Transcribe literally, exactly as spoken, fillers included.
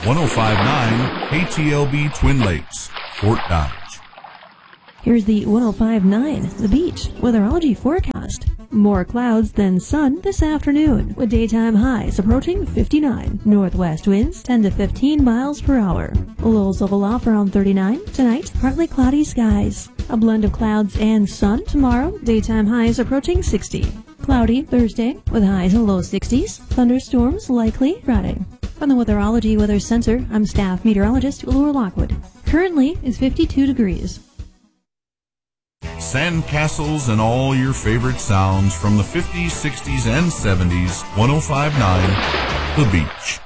one oh five point nine K T L B Twin Lakes, Fort Dodge. Here's the one oh five point nine The Beach weatherology forecast. More clouds than sun this afternoon, with daytime highs approaching fifty-nine. Northwest winds ten to fifteen miles per hour. Lows level off around thirty-nine. Tonight, partly cloudy skies. A blend of clouds and sun tomorrow. Daytime highs approaching sixty. Cloudy Thursday, with highs in the low sixties. Thunderstorms likely Friday. From the Weatherology Weather Center, I'm staff meteorologist Laura Lockwood. Currently, it's fifty-two degrees. Sandcastles and all your favorite sounds from the fifties, sixties, and seventies. one oh five point nine The Beach.